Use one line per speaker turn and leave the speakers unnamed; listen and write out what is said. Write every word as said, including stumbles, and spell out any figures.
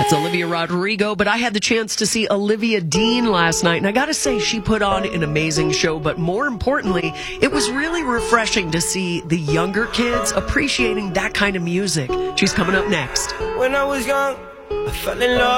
It's Olivia Rodrigo, but I had the chance to see Olivia Dean last night, and I gotta say, she put on an amazing show, but more importantly, it was really refreshing to see the younger kids appreciating that kind of music. She's coming up next.
When I was young, I fell in love.